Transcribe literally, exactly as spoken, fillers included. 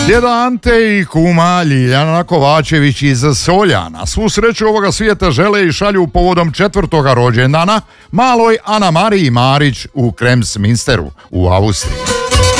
Djeda Ante i kuma Ljiljana Kovačević iz Soljana svu sreću ovoga svijeta žele i šalju povodom četvrtoga rođendana maloj Ana Mariji Marić u Kremsminsteru u Austriji.